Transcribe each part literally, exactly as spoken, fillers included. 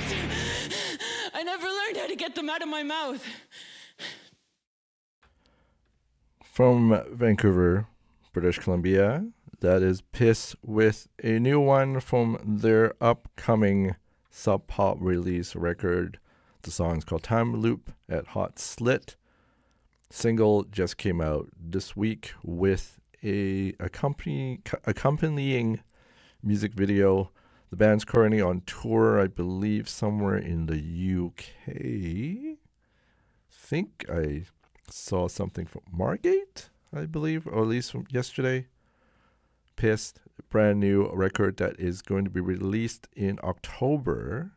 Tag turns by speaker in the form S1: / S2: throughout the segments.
S1: words. I never learned how to get them out of my mouth.
S2: From Vancouver, British Columbia, that is Piss with a new one from their upcoming Sub Pop release record. The song's called Time Loop at Hot Slit. Single just came out this week with a accompany, accompanying music video. The band's currently on tour, I believe, somewhere in the U K. think I saw something from Margate, I believe, or at least from yesterday. Pissed, brand new record that is going to be released in October,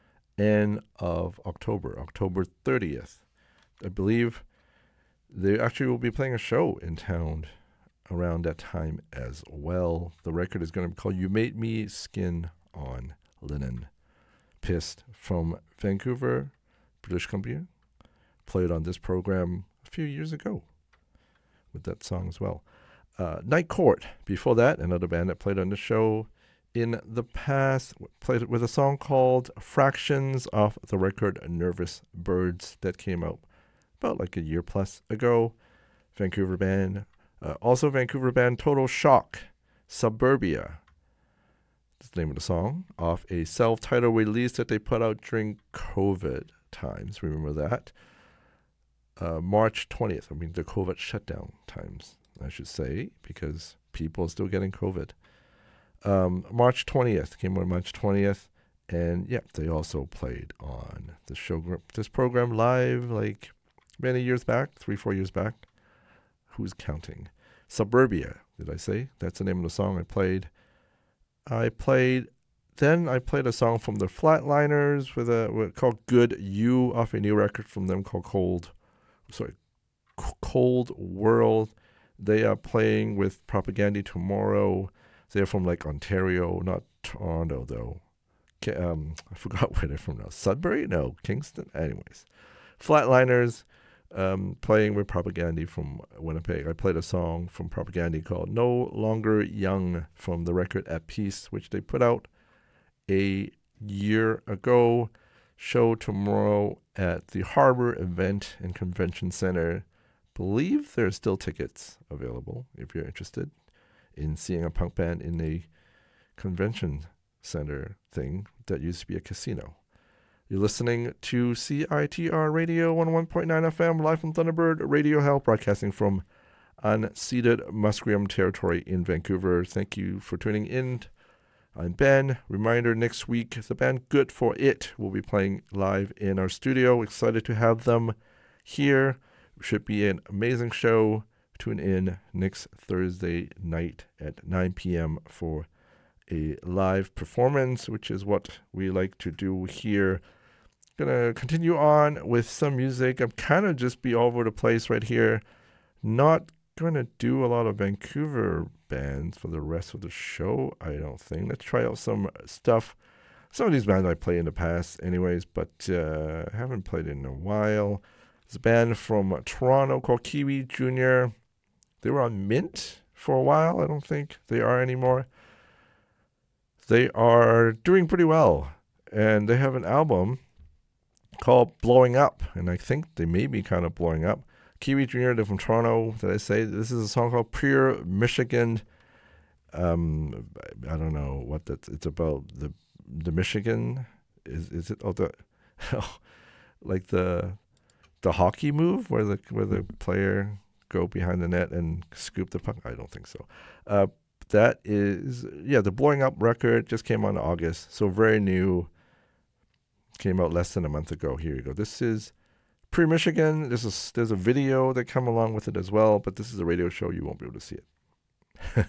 S2: end of October, October thirtieth. I believe they actually will be playing a show in town around that time as well. The record is going to be called You Made Me Skin on Linen. Pissed from Vancouver, British Columbia. Played on this program a few years ago with that song as well. Uh, Night Court, before that, another band that played on the show in the past, played it with a song called Fractions off the record Nervous Birds that came out about like a year plus ago. Vancouver band. Uh, also Vancouver band Total Shock, Suburbia. That's the name of the song, off a self-titled release that they put out during COVID times. Remember that? Uh, March twentieth, I mean the COVID shutdown times, I should say, because people are still getting COVID. Um, March twentieth, came on March twentieth, and yeah, they also played on the show, this program live like many years back, three, four years back. Who's counting? Suburbia, did I say? That's the name of the song I played. I played, then I played a song from the Flatliners with a with, called Good You off a new record from them called Cold, sorry, Cold World. They are playing with Propaganda tomorrow. They're from like Ontario, not Toronto though. Um, I forgot where they're from now. Sudbury? No, Kingston? Anyways. Flatliners. Um, playing with Propaganda from Winnipeg. I played a song from Propaganda called No Longer Young from the record At Peace, which they put out a year ago. Show tomorrow at the Harbor Event and Convention Center. Believe there are still tickets available if you're interested in seeing a punk band in a convention center thing that used to be a casino. You're listening to C I T R Radio one oh one point nine F M, live from Thunderbird Radio Hell, broadcasting from unceded Musqueam territory in Vancouver. Thank you for tuning in. I'm Ben. Reminder, next week, the band Good For It will be playing live in our studio. Excited to have them here. Should be an amazing show. Tune in next Thursday night at nine p.m. for a live performance, which is what we like to do here. Gonna continue on with some music. I'm kind of just be all over the place right here. Not gonna do a lot of Vancouver bands for the rest of the show, I don't think. Let's try out some stuff. Some of these bands I played in the past anyways, but uh, haven't played in a while. There's a band from Toronto called Kiwi Junior They were on Mint for a while. I don't think they are anymore. They are doing pretty well, and they have an album called Blowing Up, and I think they may be kind of blowing up. Kiwi Junior, they're from Toronto. Did I say this is a song called Pure Michigan? Um, I don't know what that's. It's about the the Michigan. Is is it? Oh, the like the the hockey move where the where the player go behind the net and scoop the puck. I don't think so. Uh, that is yeah. The Blowing Up record just came out in August, so very new. Came out less than a month ago. Here you go. This is Pure Michigan. This is there's a video that come along with it as well, but this is a radio show. You won't be able to see it.